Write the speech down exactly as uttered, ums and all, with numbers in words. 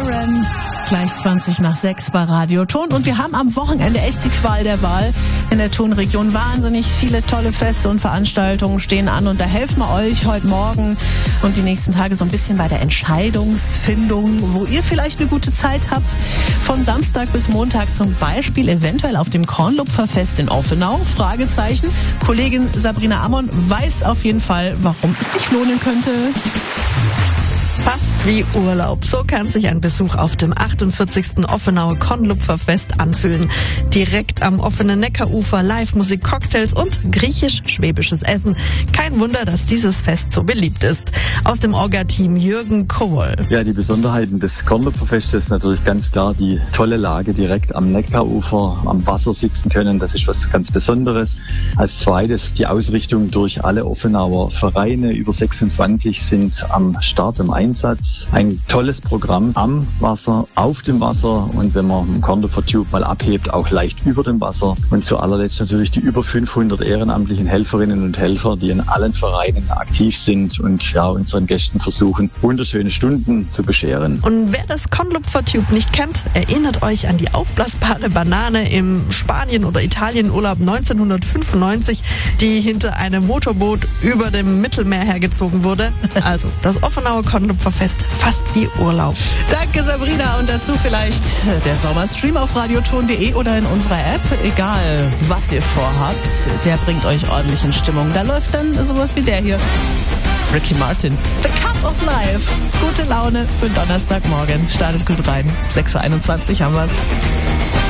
Sheeran. Gleich zwanzig nach sechs bei Radio Ton. Und wir haben am Wochenende echt die Qual der Wahl in der Tonregion. Wahnsinnig viele tolle Feste und Veranstaltungen stehen an. Und da helfen wir euch heute Morgen und die nächsten Tage so ein bisschen bei der Entscheidungsfindung, wo ihr vielleicht eine gute Zeit habt. Von Samstag bis Montag zum Beispiel eventuell auf dem Kornlupferfest in Offenau. Fragezeichen. Kollegin Sabrina Amon weiß auf jeden Fall, warum es sich lohnen könnte. Fast wie Urlaub. So kann sich ein Besuch auf dem achtundvierzigsten Offenauer Kornlupferfest anfühlen. Direkt am offenen Neckarufer, Live-Musik, Cocktails und griechisch-schwäbisches Essen. Kein Wunder, dass dieses Fest so beliebt ist. Aus dem Orga-Team Jürgen Kohl. Ja, die Besonderheiten des Kornlupferfestes ist natürlich ganz klar die tolle Lage direkt am Neckarufer, am Wasser sitzen können. Das ist was ganz Besonderes. Als zweites die Ausrichtung durch alle Offenauer Vereine. Über sechsundzwanzig sind am Start im Einsatz. Ein tolles Programm am Wasser, auf dem Wasser und wenn man im Kornlupfer Tube mal abhebt, auch leicht über dem Wasser. Und zu allerletzt natürlich die über fünfhundert ehrenamtlichen Helferinnen und Helfer, die in allen Vereinen aktiv sind und ja unseren Gästen versuchen, wunderschöne Stunden zu bescheren. Und wer das Kornlupfer Tube nicht kennt, erinnert euch an die aufblasbare Banane im Spanien- oder Italienurlaub neunzehnhundertfünfundneunzig, die hinter einem Motorboot über dem Mittelmeer hergezogen wurde. Also das Offenauer Kornlupferfest fast wie Urlaub. Danke Sabrina und dazu vielleicht der Sommerstream auf radioton punkt de oder in unserer App. Egal was ihr vorhabt, der bringt euch ordentlich in Stimmung. Da läuft dann sowas wie der hier. Ricky Martin. The Cup of Life. Gute Laune für Donnerstagmorgen. Startet gut rein. sechs Uhr einundzwanzig haben wir's.